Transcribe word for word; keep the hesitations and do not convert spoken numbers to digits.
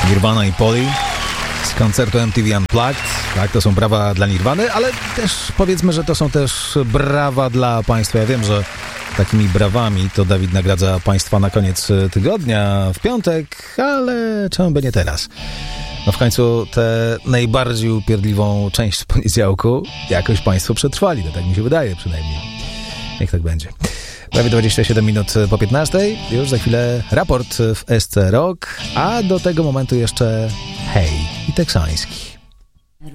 Nirvana i Poli z koncertu M T V Unplugged. Tak, to są brawa dla Nirwany, ale też powiedzmy, że to są też brawa dla państwa. Ja wiem, że takimi brawami to Dawid nagradza państwa na koniec tygodnia, w piątek, ale czemu by nie teraz? No w końcu tę najbardziej upierdliwą część poniedziałku jakoś państwo przetrwali, to tak mi się wydaje przynajmniej. Niech tak będzie. Prawie dwadzieścia siedem minut po piętnastej. Już za chwilę raport w S C Rock, a do tego momentu jeszcze Hej i Teksański.